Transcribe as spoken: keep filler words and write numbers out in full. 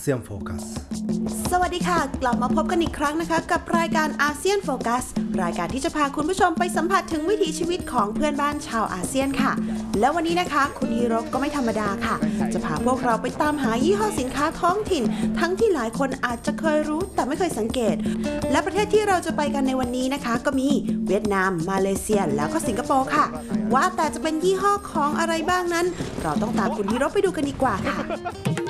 เซียนโฟกัสสวัสดีค่ะกลับมาพบกันอีกครั้งนะคะกับรายการอาเซียนโฟกัสรายการที่จะพาคุณผู้ชมไปสัมผัสถึงวิถีชีวิตของเพื่อนบ้านชาวอาเซียนค่ะแล้ววันนี้นะคะคุณฮีโร่ก็ไม่ธรรมดาค่ะจะพาพวกเราไปตามหายี่ห้อสินค้าท้องถิ่นทั้งที่หลายคนอาจจะเคยรู้แต่ไม่เคยสังเกตและประเทศที่เราจะไปกันในวันนี้นะคะก็มีเวียดนามมาเลเซียแล้วก็สิงคโปร์ค่ะว่าแต่จะเป็นยี่ห้อของอะไรบ้างนั้นเราต้องตามคุณฮีโร่ไปดูกันดีกว่าค่ะ